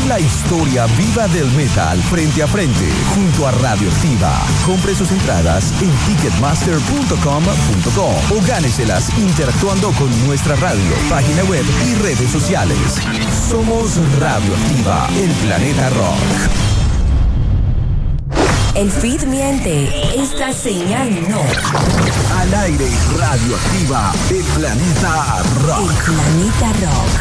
la historia viva del metal frente a frente, junto a Radioactiva. Compre sus entradas en ticketmaster.com.co o gáneselas interactuando con nuestra radio, página web y redes sociales. Somos Radioactiva, el planeta rock. El feed miente, esta señal no. Al aire Radioactiva, el planeta rock. El planeta rock.